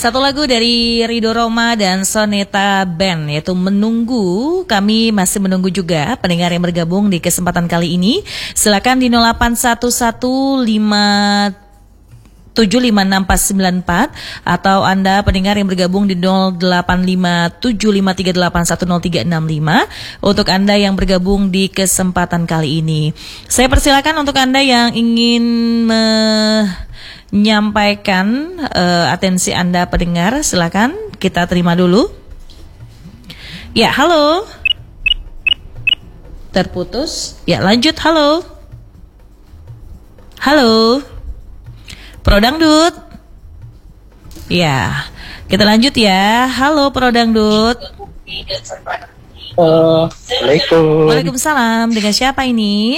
satu lagu dari Ridho Roma dan Soneta Band, yaitu Menunggu. Kami masih menunggu juga pendengar yang bergabung di kesempatan kali ini. Silakan di 081157569494 atau Anda pendengar yang bergabung di 085753810365 untuk Anda yang bergabung di kesempatan kali ini. Saya persilakan untuk Anda yang ingin menyampaikan atensi Anda pendengar, silakan kita terima dulu. Ya, halo. Terputus. Ya, lanjut. Halo. Halo. Pro Dangdut. Ya, kita lanjut ya. Halo Pro Dangdut. Assalamualaikum. Waalaikumsalam. Dengan siapa ini?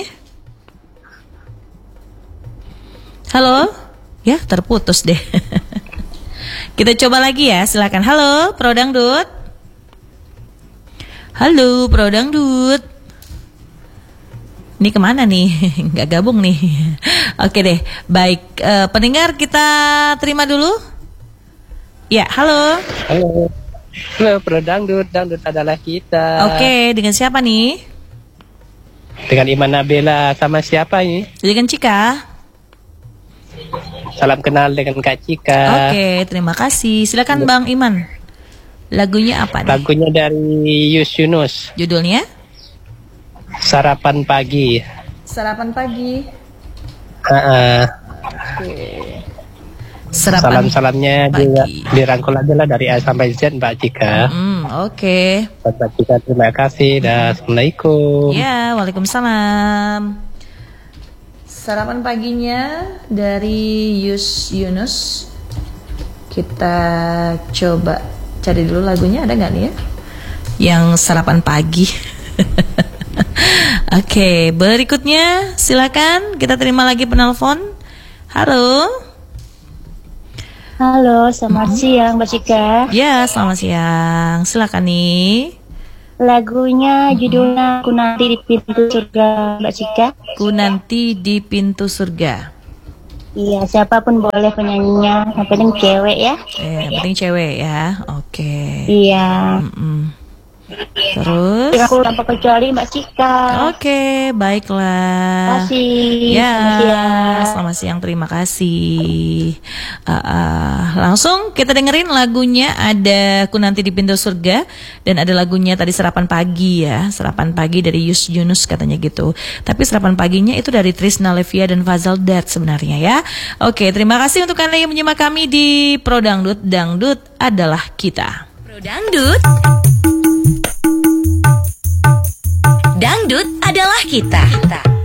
Halo? Ya, terputus deh. Kita coba lagi ya, silakan. Halo Pro Dangdut. Halo Pro Dangdut. Ini kemana nih? Nggak gabung nih. Oke deh, baik. Pendengar kita terima dulu. Ya, halo. Halo. Halo, Pro Dangdut. Dangdut adalah kita. Oke, dengan siapa nih? Dengan Iman Nabila sama siapa ini? Dengan Cika. Salam kenal dengan Kak Cika. Oke, terima kasih. Silakan Bang Iman. Lagunya apa nih? Lagunya dari Yunus. Judulnya? Sarapan Pagi. Sarapan pagi. Sarapan Salam-salamnya dirangkul aja lah dari A sampai Z Mbak Cika. Oke. Mbak Cika terima kasih dan Assalamualaikum. Ya, waalaikumsalam. Sarapan paginya dari Yunus. Kita coba cari dulu lagunya, ada nggak nih ya? Yang sarapan pagi. Oke, berikutnya silakan kita terima lagi penelpon. Halo. Halo, selamat siang Mbak Cika. Ya, selamat siang. Silakan nih. Lagunya judulnya Ku Nanti di Pintu Surga Mbak Cika. Ku Nanti di Pintu Surga. Iya, siapapun boleh penyanyinya, yang penting cewek ya. Yang penting cewek ya. Oke. Iya. Terus? Aku tanpa kecuali Mbak Cika. Oke, baiklah. Terima kasih. Ya, selamat siang. Terima kasih. Langsung kita dengerin lagunya, ada Ku Nanti di Pintu Surga dan ada lagunya tadi Sarapan Pagi ya. Sarapan Pagi dari Yunus katanya gitu. Tapi Sarapan Paginya itu dari Trisna Levia dan Fazal Dat sebenarnya ya. Oke, terima kasih untuk Anda yang menyimak kami di Pro Dangdut. Dangdut adalah kita. Pro Dangdut. Dangdut adalah kita.